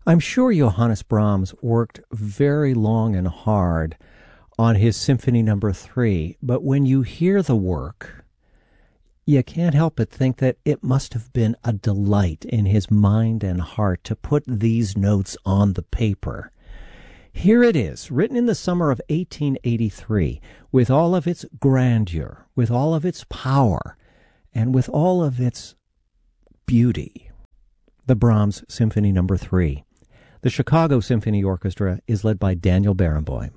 I'm sure Johannes Brahms worked very long and hard on his Symphony No. 3, but when you hear the work, you can't help but think that it must have been a delight in his mind and heart to put these notes on the paper. Here it is, written in the summer of 1883, with all of its grandeur, with all of its power, and with all of its beauty. The Brahms Symphony No. 3. The Chicago Symphony Orchestra is led by Daniel Barenboim.